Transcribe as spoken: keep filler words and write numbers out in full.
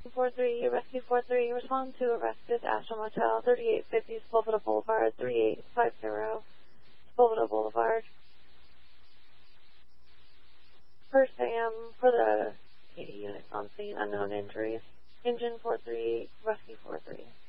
four three, Rescue four three, respond to arrest at Ashland Motel, thirty-eight fifty Sepulveda Boulevard, three eight five zero Sepulveda Boulevard. First A M for the eighty units on scene, unknown injuries. Engine four three, Rescue four three.